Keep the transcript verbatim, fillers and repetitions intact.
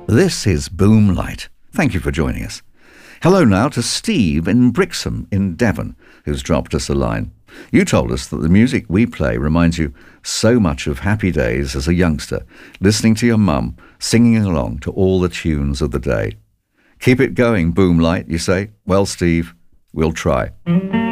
This is Boomlight. Thank you for joining us. Hello now to Steve in Brixham in Devon, who's dropped us a line. You told us that the music we play reminds you so much of happy days as a youngster, listening to your mum, singing along to all the tunes of the day. Keep it going, Boomlight, you say? Well, Steve, we'll try.